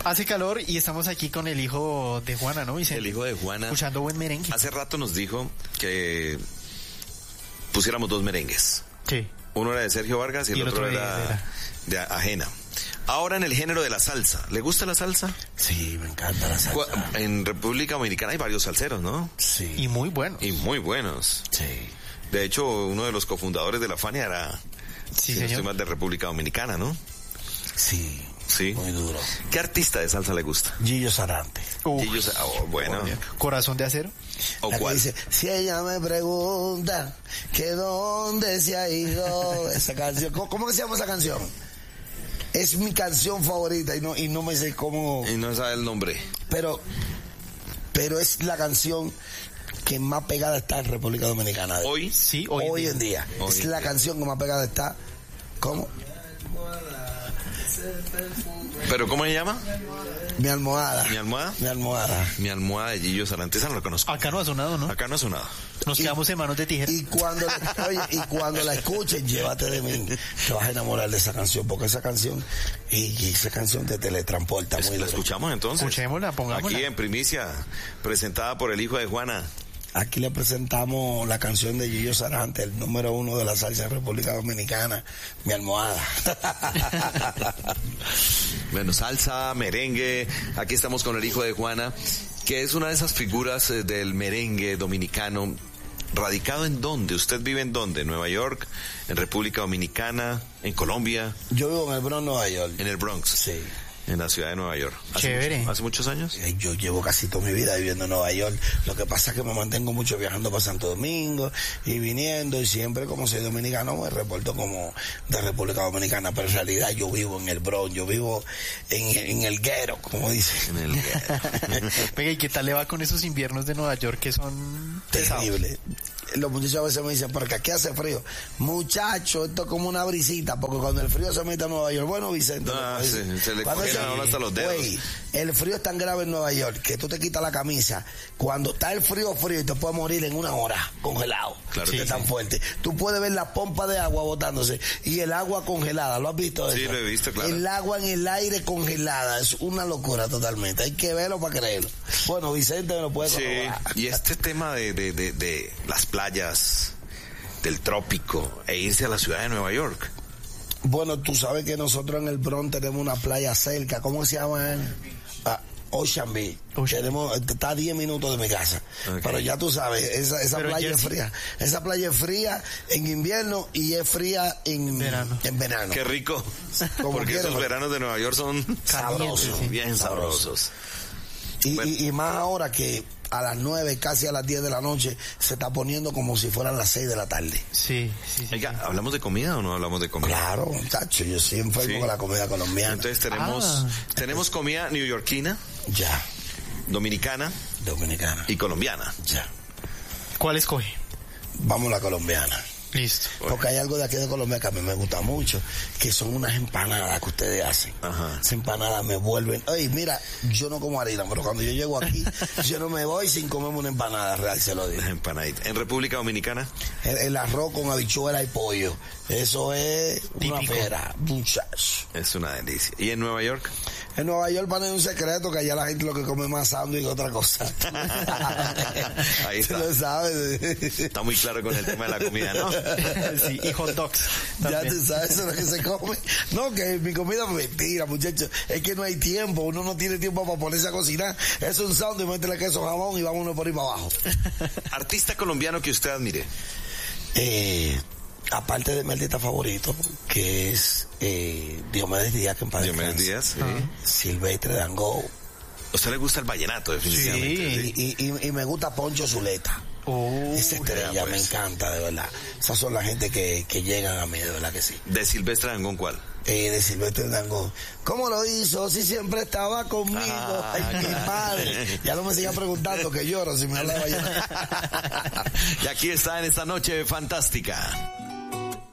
Hace calor y estamos aquí con el hijo de Juana, ¿no, Vicente? El hijo de Juana. Escuchando buen merengue. Hace rato nos dijo que pusiéramos 2 merengues. Sí. Uno era de Sergio Vargas y el otro era de Ajena. Ahora en el género de la salsa. ¿Le gusta la salsa? Sí, me encanta la salsa. En República Dominicana hay varios salseros, ¿no? Sí. Y muy buenos. Y muy buenos. Sí. De hecho, uno de los cofundadores de la Fania era... Sí, si no estoy mal, de República Dominicana, ¿no? Sí. Sí. Muy duro. ¿Qué artista de salsa le gusta? Gillo Sarante. Bueno. ¿Corazón de acero? ¿O La cuál? que dice, si ella me pregunta que dónde se ha ido esa canción. ¿Cómo que se llama esa canción? Es mi canción favorita y no me sé cómo... Y no sabe el nombre. Pero es la canción que más pegada está en República Dominicana. ¿Hoy? Sí, hoy en día. Es la canción que más pegada está. ¿Cómo? ¿Pero cómo se llama? Mi almohada. ¿Mi almohada? Mi almohada. Mi almohada de Gillo Sarante, esa no la conozco. Acá no ha sonado, ¿no? Acá no ha sonado. Nos quedamos en manos de tijera. Y cuando la escuches, llévate de mí, te vas a enamorar de esa canción, porque esa canción te teletransporta muy ¿La duro. escuchamos entonces? Escuchémosla, pongámosla. Aquí en primicia, presentada por el hijo de Juana. Aquí le presentamos la canción de Gillo Sarante, el número 1 de la salsa en República Dominicana, Mi almohada. Bueno, salsa, merengue, aquí estamos con el hijo de Juana, que es una de esas figuras del merengue dominicano. ¿Radicado en dónde? ¿Usted vive en dónde? ¿En Nueva York? ¿En República Dominicana? ¿En Colombia? Yo vivo en el Bronx, Nueva York. ¿En el Bronx? Sí. En la ciudad de Nueva York. Chévere. ¿Hace muchos años? Yo llevo casi toda mi vida viviendo en Nueva York. Lo que pasa es que me mantengo mucho viajando para Santo Domingo y viniendo, y siempre, como soy dominicano, me reporto como de República Dominicana, pero en realidad yo vivo en el Bronx, yo vivo en el ghetto, como dicen. En el Venga, ¿y qué tal le va con esos inviernos de Nueva York que son terrible? Los muchachos a veces me dicen, porque aquí hace frío. Muchacho, esto es como una brisita, porque cuando el frío se mete a Nueva York, bueno, Vicente, sí, se le congelan hasta los dedos. Wey, el frío es tan grave en Nueva York que tú te quitas la camisa cuando está el frío y te puedes morir en 1 hora congelado. Claro que que es tan sí. fuerte. Tú puedes ver la pompa de agua botándose y el agua congelada. ¿Lo has visto eso? Sí, lo he visto, claro. El agua en el aire congelada es una locura totalmente. Hay que verlo para creerlo. Bueno, Vicente me lo puede corroborar. Y este tema de las playas del trópico e irse a la ciudad de Nueva York. Bueno, tú sabes que nosotros en el Bronx tenemos una playa cerca. ¿Cómo se llama? Ocean Beach. Está a 10 minutos de mi casa. Okay. Pero ya tú sabes, esa playa es fría. Esa playa es fría en invierno y es fría en verano. Qué rico. Porque esos veranos de Nueva York son sabrosos. Sí, bien sabrosos. Y más ahora que a las 9, casi a las 10 de la noche, se está poniendo como si fueran las 6 de la tarde. Sí. Oiga, ¿hablamos de comida o no hablamos de comida? Claro, muchacho, yo siempre enfermo con la comida colombiana. Entonces tenemos comida neoyorquina. Ya. Dominicana. Y colombiana. Ya. ¿Cuál escoge? Vamos a la colombiana. Listo. Porque hay algo de aquí de Colombia que a mí me gusta mucho, que son unas empanadas que ustedes hacen. Ajá. Esas empanadas me vuelven... Oye, mira, yo no como harina, pero cuando yo llego aquí, yo no me voy sin comerme una empanada real, se lo digo. Empanadita. ¿En República Dominicana? El arroz con habichuela y pollo. Eso es típico. Una fera, muchacho. Es una delicia. ¿Y en Nueva York? En Nueva York van a un secreto que allá la gente lo que come más sándwich que otra cosa. Ahí está. Tú lo sabes. Está muy claro con el tema de la comida, ¿no? Sí, y hot dogs también. Ya tú sabes, eso es lo que se come. No, que mi comida es mentira, muchachos. Es que no hay tiempo, uno no tiene tiempo para ponerse a cocinar. Es un sándwich, métele queso, jamón y vámonos por ahí para abajo. ¿Artista colombiano que usted admire? Aparte de mi artista favorito, que es Diomedes Díaz, que en paz Diomedes Díaz, sí. Silvestre Dangond. ¿A usted le gusta el vallenato, definitivamente? Sí. Y me gusta Poncho Zuleta. Esa estrella pues. Me encanta, de verdad. Esas son la gente que llegan a mí, de verdad que sí. ¿De Silvestre Dangond cuál? De Silvestre Dangond. ¿Cómo lo hizo? Si siempre estaba conmigo. Ay, mi madre. Ya no me sigan preguntando, que lloro si me habla de vallenato. Y aquí está en esta noche fantástica.